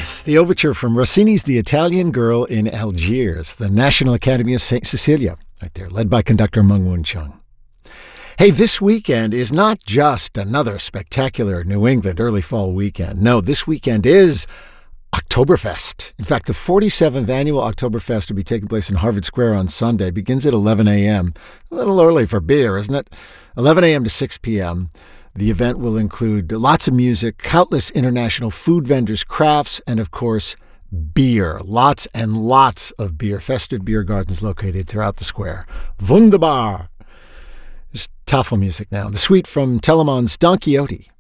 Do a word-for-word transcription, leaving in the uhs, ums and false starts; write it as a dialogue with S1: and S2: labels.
S1: Yes, the overture from Rossini's The Italian Girl in Algiers, the National Academy of Saint Cecilia, right there, led by conductor Meng Woon Chung. Hey, this weekend is not just another spectacular New England early fall weekend. No, this weekend is Oktoberfest. In fact, the forty-seventh annual Oktoberfest will be taking place in Harvard Square on Sunday. Begins at eleven a.m. A little early for beer, isn't it? eleven a.m. to six p.m. The event will include lots of music, countless international food vendors, crafts, and, of course, beer. Lots and lots of beer. Festive beer gardens located throughout the square. Wunderbar! There's Tafelmusik now. The suite from Telemann's Don Quixote.